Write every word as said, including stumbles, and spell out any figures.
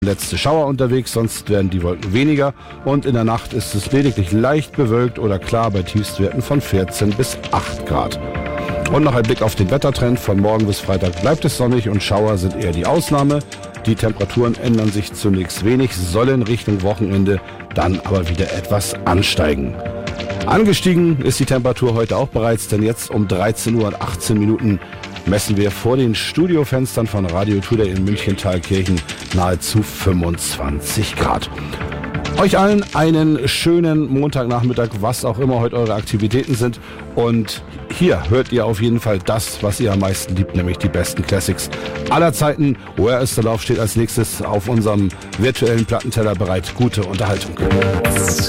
letzte Schauer unterwegs, sonst werden die Wolken weniger und in der Nacht ist es lediglich leicht bewölkt oder klar bei Tiefstwerten von vierzehn bis acht Grad. Und noch ein Blick auf den Wettertrend. Von morgen bis Freitag bleibt es sonnig und Schauer sind eher die Ausnahme. Die Temperaturen ändern sich zunächst wenig, sollen Richtung Wochenende dann aber wieder etwas ansteigen. Angestiegen ist die Temperatur heute auch bereits, denn jetzt um dreizehn Uhr und achtzehn Minuten messen wir vor den Studiofenstern von Radio Today in München-Thalkirchen nahezu fünfundzwanzig Grad. Euch allen einen schönen Montagnachmittag, was auch immer heute eure Aktivitäten sind. Und hier hört ihr auf jeden Fall das, was ihr am meisten liebt, nämlich die besten Classics aller Zeiten. Where is the Love steht als nächstes auf unserem virtuellen Plattenteller bereit. Gute Unterhaltung.